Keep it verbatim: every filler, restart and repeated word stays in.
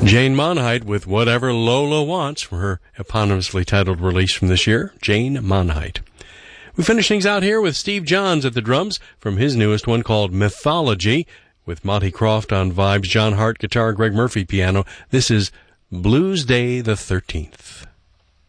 Jane Monheit with Whatever Lola Wants for her eponymously titled release from this year, Jane Monheit. We finish things out here with Steve Johns at the drums from his newest one called Mythology, with Monty Croft on vibes, John Hart guitar, Greg Murphy piano. This is Blues Day the thirteenth.